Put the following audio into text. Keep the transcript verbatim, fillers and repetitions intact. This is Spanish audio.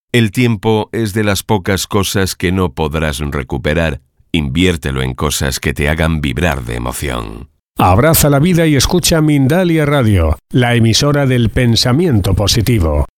El tiempo es de las pocas cosas que no podrás recuperar. Inviértelo en cosas que te hagan vibrar de emoción. Abraza la vida y escucha Mindalia Radio, la emisora del pensamiento positivo.